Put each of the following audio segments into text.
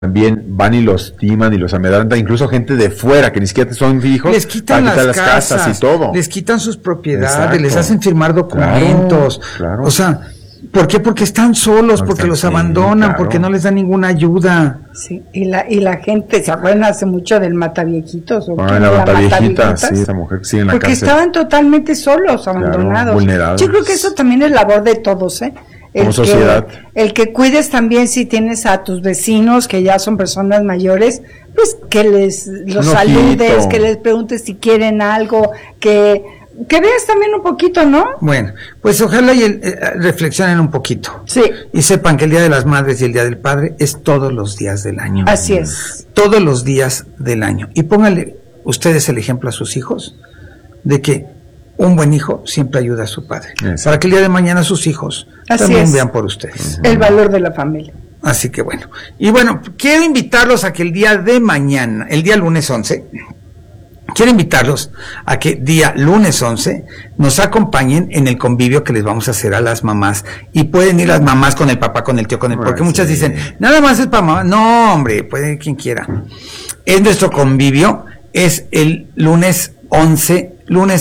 también van y los timan y los amedrantan, incluso gente de fuera que ni siquiera son hijos, les quitan las casas y todo. Les quitan sus propiedades, exacto, les hacen firmar documentos. Claro. O sea, ¿por qué? Porque están solos, porque los abandonan, claro, porque no les dan ninguna ayuda. Sí, y la gente, ¿se acuerdan hace mucho del Mataviejitos? La Mataviejita, sí, esa mujer que sigue en la porque cárcel. Estaban totalmente solos, abandonados. Claro, vulnerables. Yo creo que eso también es labor de todos, Como sociedad. El que cuides también, si tienes a tus vecinos que ya son personas mayores, pues que los saludes, que les preguntes si quieren algo, que veas también un poquito, ¿no? Bueno, pues ojalá reflexionen un poquito. Sí. Y sepan que el Día de las Madres y el Día del Padre es todos los días del año. Así es. Todos los días del año. Y pónganle ustedes el ejemplo a sus hijos de que un buen hijo siempre ayuda a su padre. Exacto. Para que el día de mañana sus hijos también vean por ustedes. El valor de la familia. Así que bueno. Y bueno, quiero invitarlos a que el día de mañana, el día lunes 11, quiero invitarlos a que día lunes 11 nos acompañen en el convivio que les vamos a hacer a las mamás. Y pueden ir las mamás con el papá, con el tío, con el... Porque muchas dicen, nada más es para mamá. No, hombre, puede ir quien quiera. Es nuestro convivio, es el lunes 11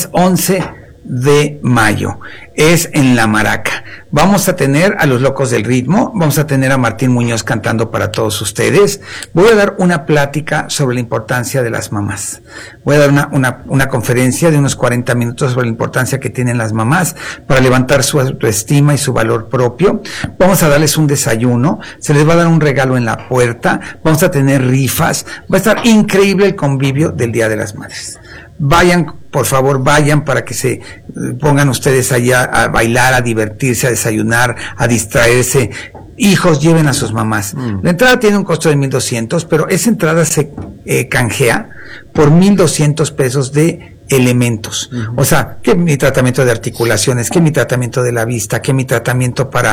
de mayo, es en La Maraca. Vamos a tener a los Locos del Ritmo, vamos a tener a Martín Muñoz cantando para todos ustedes. Voy a dar una plática sobre la importancia de las mamás. Voy a dar una conferencia de unos 40 minutos sobre la importancia que tienen las mamás para levantar su autoestima y su valor propio. Vamos a darles un desayuno, se les va a dar un regalo en la puerta, vamos a tener rifas, va a estar increíble el convivio del Día de las Madres. Vayan, por favor, vayan para que se pongan ustedes allá a bailar, a divertirse, a desayunar, a distraerse. Hijos, lleven a sus mamás. La entrada tiene un costo de 1,200, pero esa entrada se canjea por 1,200 pesos de elementos. O sea, que mi tratamiento de articulaciones, que mi tratamiento de la vista, que mi tratamiento para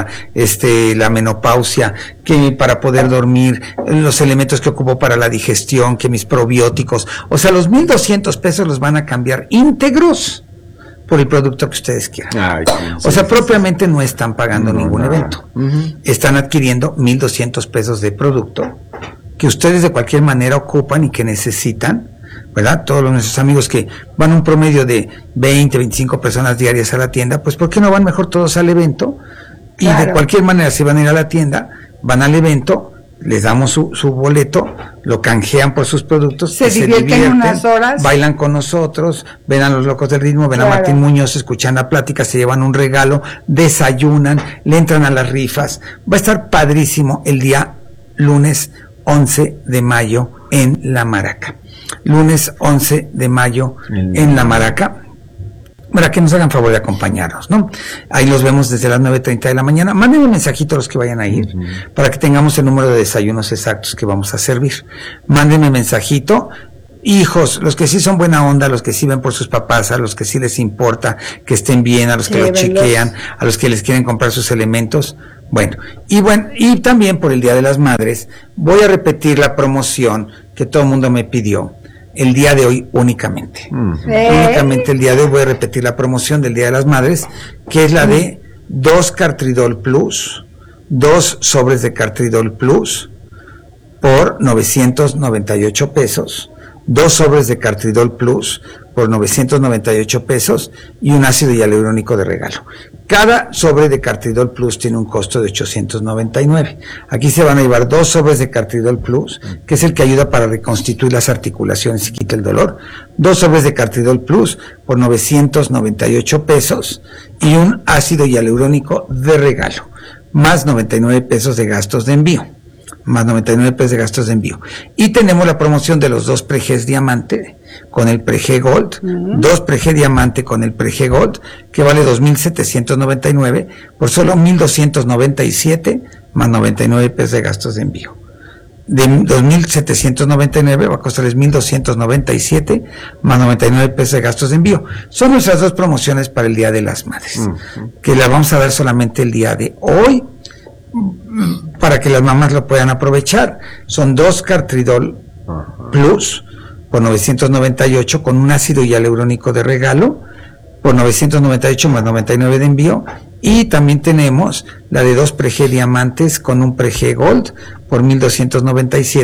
la menopausia, que para poder dormir, los elementos que ocupo para la digestión, que mis probióticos. O sea, los 1,200 pesos los van a cambiar íntegros por el producto que ustedes quieran. Ay, o sea, propiamente no están pagando ningún evento. Están adquiriendo 1,200 pesos de producto que ustedes de cualquier manera ocupan y que necesitan, ¿verdad? Todos nuestros amigos que van un promedio de 20, 25 personas diarias a la tienda, pues ¿por qué no van mejor todos al evento? Y claro, de cualquier manera, si van a ir a la tienda, van al evento, les damos su boleto, lo canjean por sus productos, se divierten unas horas, bailan con nosotros, ven a los Locos del Ritmo, ven a Martín Muñoz, escuchan la plática, se llevan un regalo, desayunan, le entran a las rifas. Va a estar padrísimo el día lunes 11 de mayo en La Maraca. Lunes 11 de mayo en La Maraca. Para que nos hagan favor de acompañarnos, ¿no? Ahí los vemos desde las 9:30 de la mañana. Manden un mensajito a los que vayan a ir, para que tengamos el número de desayunos exactos que vamos a servir. Mándenme mensajito. Hijos, los que sí son buena onda, los que sí ven por sus papás, a los que sí les importa que estén bien, a los que los chequean, a los que les quieren comprar sus elementos. Bueno, y también por el Día de las Madres, voy a repetir la promoción que todo el mundo me pidió. El día de hoy únicamente. Únicamente el día de hoy voy a repetir la promoción del Día de las Madres, que es la de 2 Cartridol Plus, 2 sobres de Cartridol Plus por 998 pesos, 2 sobres de Cartridol Plus por 998 pesos y un ácido hialurónico de regalo. Cada sobre de Cartridol Plus tiene un costo de 899. Aquí se van a llevar 2 sobres de Cartridol Plus, que es el que ayuda para reconstituir las articulaciones y quita el dolor. 2 sobres de Cartridol Plus por 998 pesos y un ácido hialurónico de regalo, más 99 pesos de gastos de envío. Más 99 pesos de gastos de envío. Y tenemos la promoción de los 2 Pre-Gs Diamante con el Pre-G Gold, 2 Pre-G Diamante con el Pre-G Gold, que vale 2,799 por solo 1,297 más 99 pesos de gastos de envío. De 2,799 va a costarles 1,297 más 99 pesos de gastos de envío. Son nuestras 2 promociones para el Día de las Madres, que las vamos a dar solamente el día de hoy, para que las mamás lo puedan aprovechar. Son 2 Cartridol Plus por 998 con un ácido hialurónico de regalo por 998 más 99 de envío, y también tenemos la de 2 Pre-G Diamantes con un Pre-G Gold por 1,297